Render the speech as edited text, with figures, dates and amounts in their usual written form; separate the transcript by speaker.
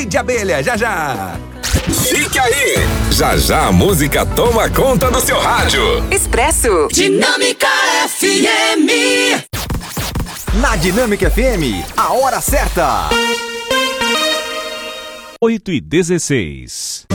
Speaker 1: Cid Abelha, já já.
Speaker 2: Fique aí! Já já a música toma conta do seu rádio.
Speaker 3: Expresso
Speaker 4: Dinâmica FM.
Speaker 1: Na Dinâmica FM, a hora certa.
Speaker 5: 8h16.